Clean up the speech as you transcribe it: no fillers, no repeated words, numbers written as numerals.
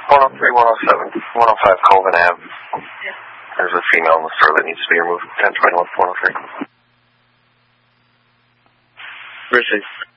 103, 107, 105 Colvin Ave. There's a female in the store that needs to be removed. 1021, 103. Brucey.